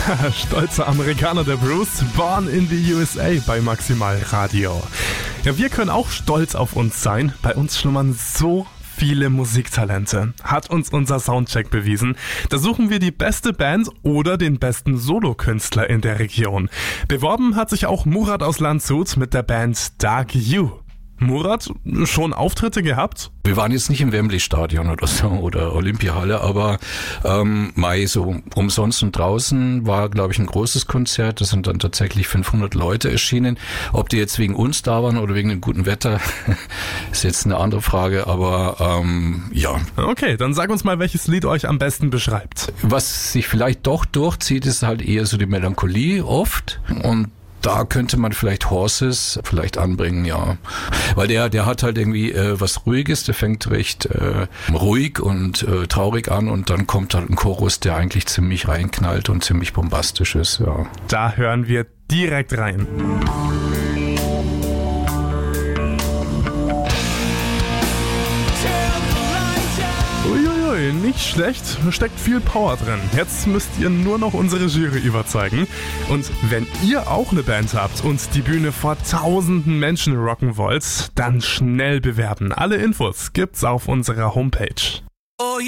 Stolzer Amerikaner, der Bruce, Born in the USA bei Maximal Radio. Ja, wir können auch stolz auf uns sein. Bei uns schlummern so viele Musiktalente, hat uns unser Soundcheck bewiesen. Da suchen wir die beste Band oder den besten Solokünstler in der Region. Beworben hat sich auch Murat aus Landshut mit der Band Dark You. Murat, schon Auftritte gehabt? Wir waren jetzt nicht im Wembley-Stadion oder so oder Olympiahalle, aber so umsonst und draußen war, glaube ich, ein großes Konzert. Da sind dann tatsächlich 500 Leute erschienen. Ob die jetzt wegen uns da waren oder wegen dem guten Wetter, ist jetzt eine andere Frage, aber ja. Okay, dann sag uns mal, welches Lied euch am besten beschreibt. Was sich vielleicht doch durchzieht, ist halt eher so die Melancholie oft, und da könnte man vielleicht Horses vielleicht anbringen, ja. Weil der hat halt irgendwie was Ruhiges, der fängt recht ruhig und traurig an, und dann kommt halt ein Chorus, der eigentlich ziemlich reinknallt und ziemlich bombastisch ist, ja. Da hören wir direkt rein. Uiuiui, nicht schlecht, steckt viel Power drin. Jetzt müsst ihr nur noch unsere Jury überzeugen. Und wenn ihr auch eine Band habt und die Bühne vor tausenden Menschen rocken wollt, dann schnell bewerben. Alle Infos gibt's auf unserer Homepage.